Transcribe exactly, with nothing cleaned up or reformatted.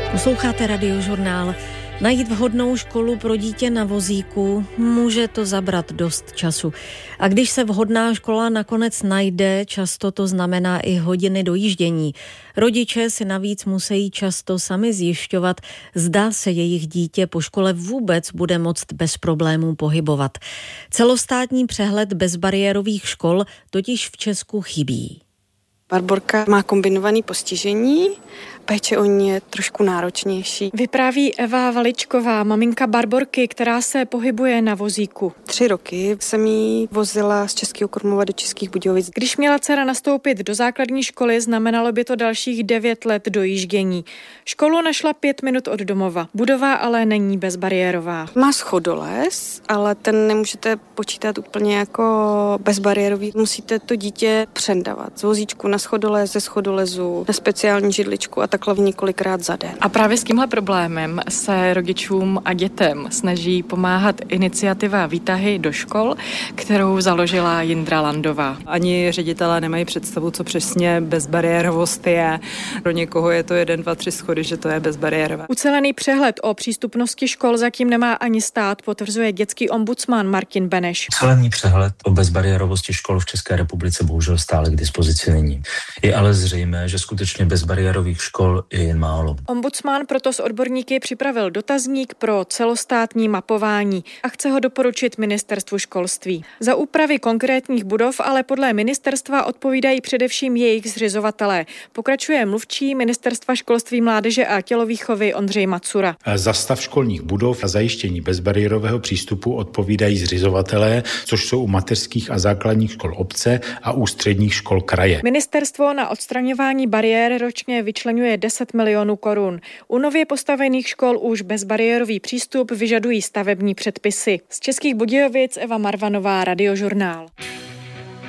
Posloucháte Radiožurnál. Najít vhodnou školu pro dítě na vozíku může to zabrat dost času. A když se vhodná škola nakonec najde, často to znamená i hodiny dojíždění. Rodiče si navíc musí často sami zjišťovat, zda se jejich dítě po škole vůbec bude moct bez problémů pohybovat. Celostátní přehled bezbariérových škol totiž v Česku chybí. Barborka má kombinované postižení, péče o ní je trošku náročnější. Vypráví Eva Valičková, maminka Barborky, která se pohybuje na vozíku. Tři roky jsem jí vozila z Českého Krumlova do Českých Budějovic. Když měla dcera nastoupit do základní školy, znamenalo by to dalších devět let dojíždění. Školu našla pět minut od domova. Budova ale není bezbariérová. Má schodolez, ale ten nemůžete počítat úplně jako bezbariérový. Musíte to dítě přendavat z vozíčku na schodolez, ze schodolezu, na speciální židličku a takhle několikrát za den. A právě s tímhle problémem se rodičům a dětem snaží pomáhat iniciativa Výtahy do škol, kterou založila Jindra Landová. Ani ředitelé nemají představu, co přesně bezbariérovost je. Pro někoho je to jeden, dva, tři schody, že to je bezbariérové. Ucelený přehled o přístupnosti škol zatím nemá ani stát, potvrzuje dětský ombudsman Martin Beneš. Ucelený přehled o bezbariérovosti škol v České republice bohužel stále k dispozici není. Je ale zřejmé, že skutečně bezbariérových škol je jen málo. Ombudsman proto s odborníky připravil dotazník pro celostátní mapování a chce ho doporučit ministerstvu školství. Za úpravy konkrétních budov ale podle ministerstva odpovídají především jejich zřizovatelé. Pokračuje mluvčí ministerstva školství, mládeže a tělovýchovy Ondřej Macura. Za stav školních budov a zajištění bezbariérového přístupu odpovídají zřizovatelé, což jsou u mateřských a základních škol obce a u středních škol kraje. Ministerstvo na odstraňování bariér ročně vyčleňuje deset milionů korun. U nově postavených škol už bezbariérový přístup vyžadují stavební předpisy. Z Českých Budějovic Eva Marvanová, Radiožurnál.